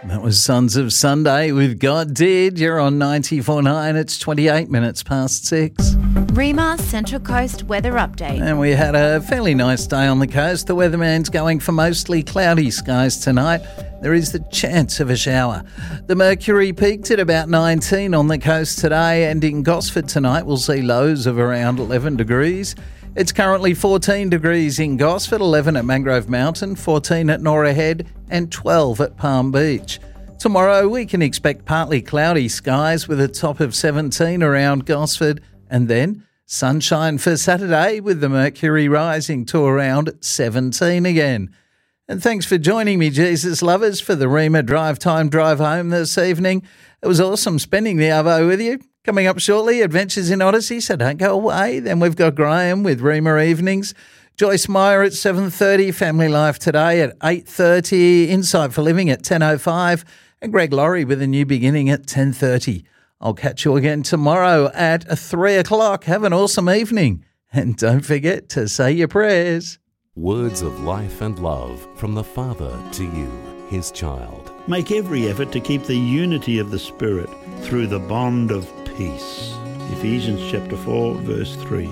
That was Sons of Sunday with God Did. You're on 94.9. It's 28 minutes past 6. REMA Central Coast weather update. And we had a fairly nice day on the coast. The weatherman's going for mostly cloudy skies tonight. There is the chance of a shower. The mercury peaked at about 19 on the coast today, and in Gosford tonight we'll see lows of around 11 degrees. It's currently 14 degrees in Gosford, 11 at Mangrove Mountain, 14 at Norah Head and 12 at Palm Beach. Tomorrow we can expect partly cloudy skies with a top of 17 around Gosford, and then sunshine for Saturday with the mercury rising to around 17 again. And thanks for joining me, Jesus lovers, for the REMA Drive Time Drive Home this evening. It was awesome spending the arvo with you. Coming up shortly, Adventures in Odyssey, so don't go away. Then we've got Graham with REMA Evenings, Joyce Meyer at 7:30, Family Life Today at 8:30, Insight for Living at 10:05, and Greg Laurie with A New Beginning at 10:30. I'll catch you again tomorrow at 3 o'clock. Have an awesome evening, and don't forget to say your prayers. Words of life and love from the Father to you, his child. Make every effort to keep the unity of the Spirit through the bond of peace. Ephesians chapter 4, verse 3.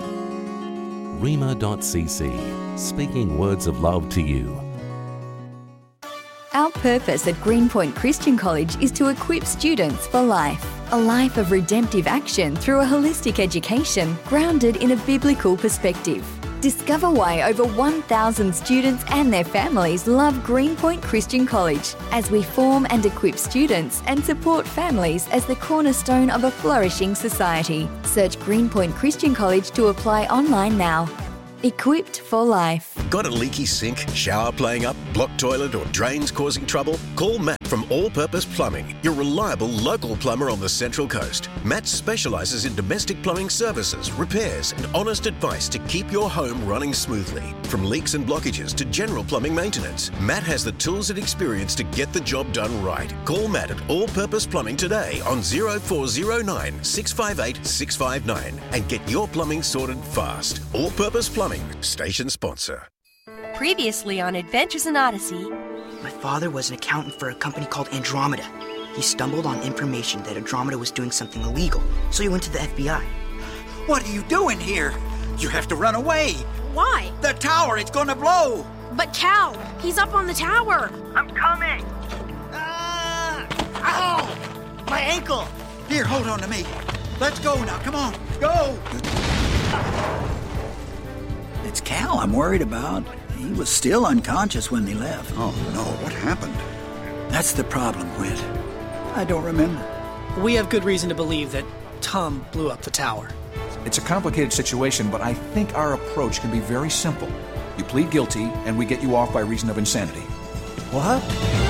REMA.cc, speaking words of love to you. Our purpose at Greenpoint Christian College is to equip students for life. A life of redemptive action through a holistic education grounded in a biblical perspective. Discover why over 1,000 students and their families love Greenpoint Christian College as we form and equip students and support families as the cornerstone of a flourishing society. Search Greenpoint Christian College to apply online now. Equipped for life. Got a leaky sink, shower playing up, blocked toilet or drains causing trouble? Call Matt from All Purpose Plumbing, your reliable local plumber on the Central Coast. Matt specialises in domestic plumbing services, repairs and honest advice to keep your home running smoothly. From leaks and blockages to general plumbing maintenance, Matt has the tools and experience to get the job done right. Call Matt at All Purpose Plumbing today on 0409 658 659 and get your plumbing sorted fast. All Purpose Plumbing, station sponsor. Previously on Adventures in Odyssey. My father was an accountant for a company called Andromeda. He stumbled on information that Andromeda was doing something illegal, so he went to the FBI. What are you doing here? You have to run away. Why? The tower, it's gonna blow. But Cal, he's up on the tower. I'm coming. Ow! My ankle. Here, hold on to me. Let's go now, come on, go. It's Cal I'm worried about. He was still unconscious when they left. Oh, no. What happened? That's the problem, Quint. I don't remember. We have good reason to believe that Tom blew up the tower. It's a complicated situation, but I think our approach can be very simple. You plead guilty, and we get you off by reason of insanity. What?